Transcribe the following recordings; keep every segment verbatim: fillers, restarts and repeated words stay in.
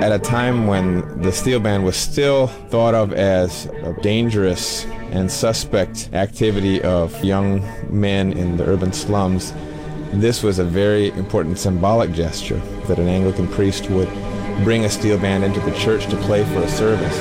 at a time when the steel band was still thought of as a dangerous and suspect activity of young men in the urban slums. This was a very important symbolic gesture that an Anglican priest would bring a steel band into the church to play for a service.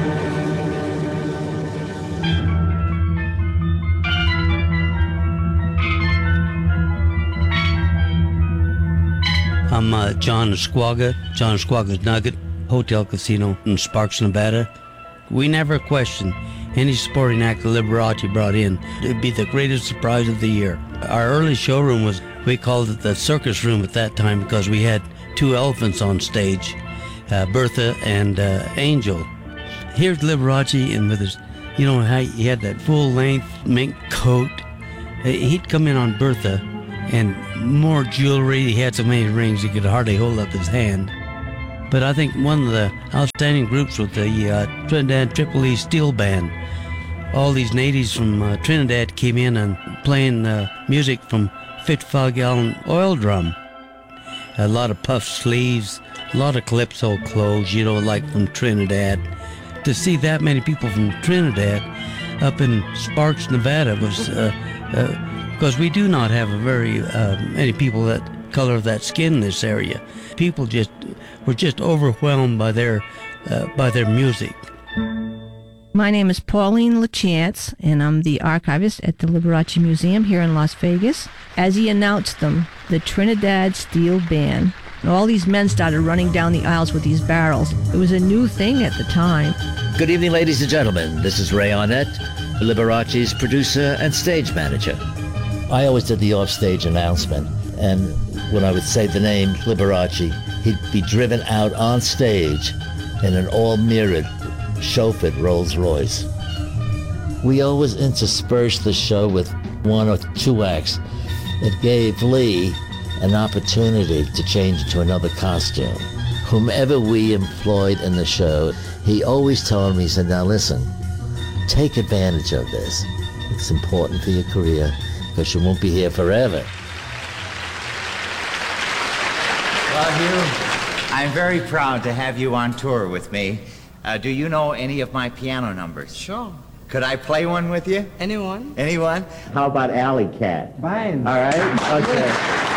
I'm uh, John Squaga, John Squaga's Nugget, Hotel Casino in Sparks, Nevada. We never questioned any sporting act that Liberace brought in. It'd be the greatest surprise of the year. Our early showroom was, we called it the circus room at that time because we had two elephants on stage, uh, Bertha and uh, Angel. Here's Liberace, and with his, you know, how he had that full-length mink coat. He'd come in on Bertha, and more jewelry. He had so many rings he could hardly hold up his hand. But I think one of the outstanding groups was the uh, Trinidad Tripoli Steel Band. All these natives from uh, Trinidad came in and playing uh, music from fifty-five gallon oil drum. A lot of puff sleeves, a lot of calypso clothes, you know, like from Trinidad. To see that many people from Trinidad up in Sparks, Nevada was... Uh, uh, Because we do not have a very uh, many people that color that skin in this area. People just were just overwhelmed by their uh, by their music. My name is Pauline LaChance, and I'm the archivist at the Liberace Museum here in Las Vegas. As he announced them, the Trinidad Steel Band, and all these men started running down the aisles with these barrels. It was a new thing at the time. Good evening, ladies and gentlemen. This is Ray Arnett, Liberace's producer and stage manager. I always did the offstage announcement, and when I would say the name Liberace, he'd be driven out on stage in an all-mirrored, chauffeured Rolls Royce. We always interspersed the show with one or two acts. It gave Lee an opportunity to change into another costume. Whomever we employed in the show, he always told me, he said, now listen, take advantage of this. It's important for your career, because you won't be here forever. Well, Hugh, I'm very proud to have you on tour with me. Uh, do you know any of my piano numbers? Sure. Could I play one with you? Anyone? Anyone? How about Alley Cat? Fine. All right? Okay.